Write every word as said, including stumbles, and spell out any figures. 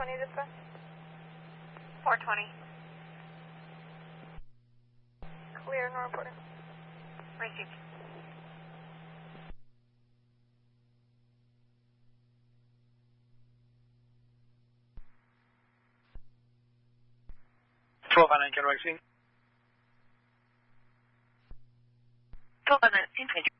twenty dispatch. four twenty. Clear, no reporting. Received. twelve oh nine, can I see? twelve oh nine,